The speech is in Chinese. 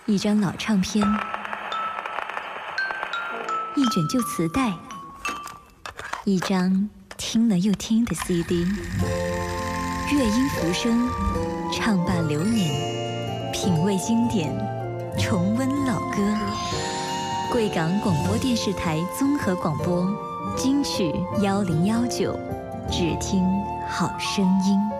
一张老唱片，一卷旧磁带，一张听了又听的 CD。乐音浮生，唱罢流年，品味经典，重温老歌。贵港广播电视台综合广播，金曲1019，只听好声音。